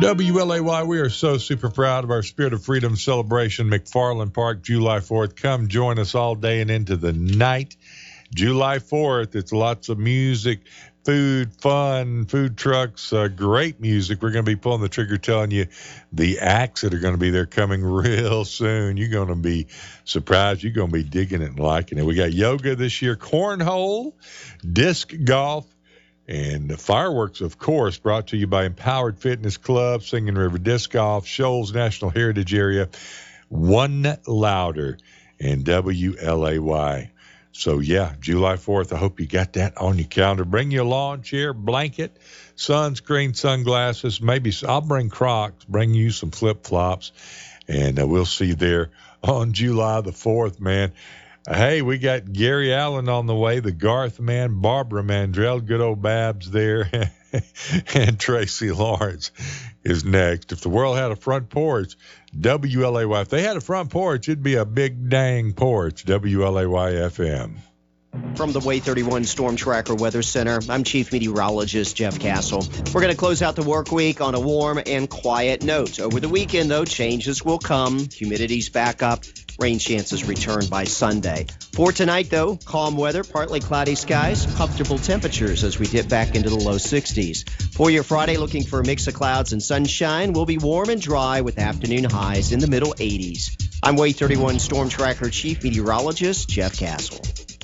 WLAY, we are so super proud of our Spirit of Freedom celebration, McFarland Park, July 4th. Come join us all day and into the night. July 4th, it's lots of music, food, fun, food trucks, great music. We're going to be pulling the trigger, telling you the acts that are going to be there coming real soon. You're going to be surprised. You're going to be digging it and liking it. We got yoga this year, cornhole, disc golf, and the fireworks, of course, brought to you by Empowered Fitness Club, Singing River Disc Golf, Shoals National Heritage Area, One Louder, and WLAY. So, yeah, July 4th, I hope you got that on your calendar. Bring your lawn chair, blanket, sunscreen, sunglasses. Maybe I'll bring Crocs, bring you some flip-flops, and we'll see you there on July the 4th, man. Hey, we got Gary Allen on the way, the Garth man, Barbara Mandrell, good old Babs there, and Tracy Lawrence is next. If the world had a front porch, WLAY. If they had a front porch, it'd be a big dang porch, WLAY FM. From the Way 31 Storm Tracker Weather Center, I'm Chief Meteorologist Jeff Castle. We're going to close out the work week on a warm and quiet note. Over the weekend, though, changes will come. Humidity's back up. Rain chances return by Sunday. For tonight, though, calm weather, partly cloudy skies, comfortable temperatures as we dip back into the low 60s. For your Friday, looking for a mix of clouds and sunshine, will be warm and dry with afternoon highs in the middle 80s. I'm Way 31 Storm Tracker Chief Meteorologist Jeff Castle.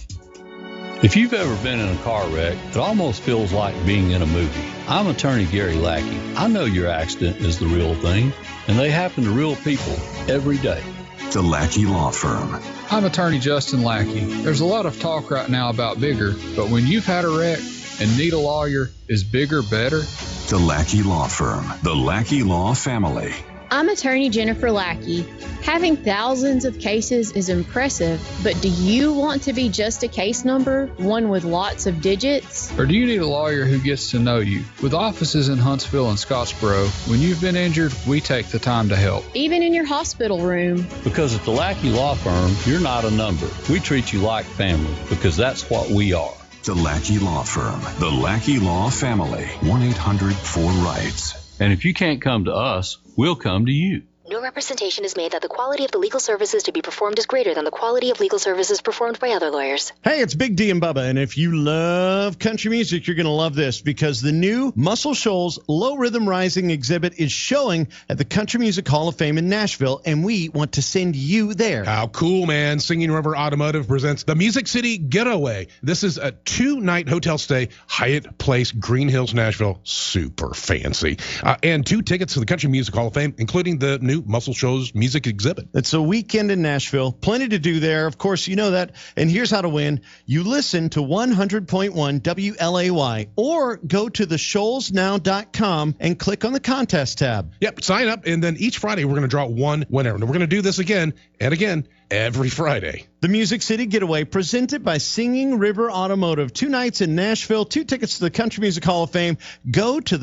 If you've ever been in a car wreck, it almost feels like being in a movie. I'm attorney Gary Lackey. I know your accident is the real thing, and they happen to real people every day. The Lackey Law Firm. I'm attorney Justin Lackey. There's a lot of talk right now about bigger, but when you've had a wreck and need a lawyer, is bigger better? The Lackey Law Firm. The Lackey Law Family. I'm attorney Jennifer Lackey. Having thousands of cases is impressive, but do you want to be just a case number, one with lots of digits? Or do you need a lawyer who gets to know you? With offices in Huntsville and Scottsboro, when you've been injured, we take the time to help. Even in your hospital room. Because at the Lackey Law Firm, you're not a number. We treat you like family because that's what we are. The Lackey Law Firm. The Lackey Law Family. 1-800-4RIGHTS. And if you can't come to us, we'll come to you. No representation is made that the quality of the legal services to be performed is greater than the quality of legal services performed by other lawyers. Hey, it's Big D and Bubba, and if you love country music, you're going to love this because the new Muscle Shoals Low Rhythm Rising exhibit is showing at the Country Music Hall of Fame in Nashville, and we want to send you there. How cool, man. Singing River Automotive presents the Music City Getaway. This is a 2-night hotel stay, Hyatt Place, Green Hills, Nashville. Super fancy. And 2 tickets to the Country Music Hall of Fame, including the new Muscle Shoals music exhibit. It's a weekend in Nashville. Plenty to do there. Of course, you know that. And here's how to win. You listen to 100.1 WLAY or go to theshoalsnow.com and click on the contest tab. Yep, sign up, and then each Friday we're going to draw one winner. And we're going to do this again and again every Friday. The Music City Getaway, presented by Singing River Automotive. 2 nights in Nashville, 2 tickets to the Country Music Hall of Fame. Go to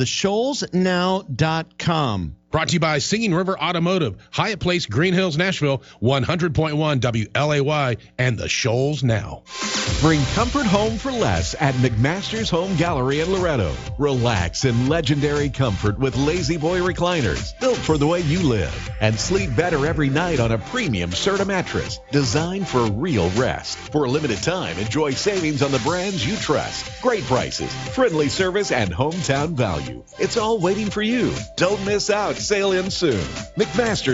theshoalsnow.com. Brought to you by Singing River Automotive, Hyatt Place, Green Hills, Nashville, 100.1 WLAY, and the Shoals Now. Bring comfort home for less at McMaster's Home Gallery in Loretto. Relax in legendary comfort with Lazy Boy recliners, built for the way you live. And sleep better every night on a premium Serta mattress, designed for real rest. For a limited time, enjoy savings on the brands you trust. Great prices, friendly service, and hometown value. It's all waiting for you. Don't miss out. Sail in soon. McMaster's